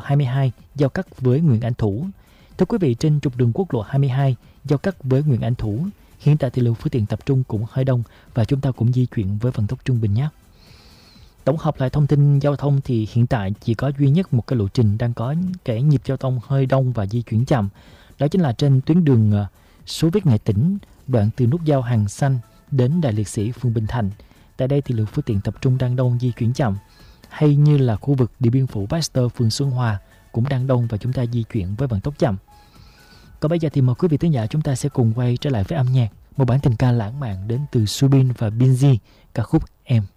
22 giao cắt với Nguyễn Anh Thủ. Thưa quý vị, trên trục đường quốc lộ 22 giao cắt với Nguyễn Anh Thủ, hiện tại thì lượng phương tiện tập trung cũng hơi đông và chúng ta cũng di chuyển với vận tốc trung bình nhé. Tổng hợp lại thông tin giao thông thì hiện tại chỉ có duy nhất một cái lộ trình đang có cái nhịp giao thông hơi đông và di chuyển chậm. Đó chính là trên tuyến đường Soviet Nghệ Nghệ Tĩnh, đoạn từ nút giao Hàng Xanh đến Đại Liệt Sĩ phường Bình Thạnh. Tại đây thì lượng phương tiện tập trung đang đông, di chuyển chậm. Hay như là khu vực Điện Biên Phủ Baxter phường Xuân Hòa cũng đang đông và chúng ta di chuyển với vận tốc chậm. Còn bây giờ thì mời quý vị thính giả chúng ta sẽ cùng quay trở lại với âm nhạc, một bản tình ca lãng mạn đến từ Subin và Binz, ca khúc Em.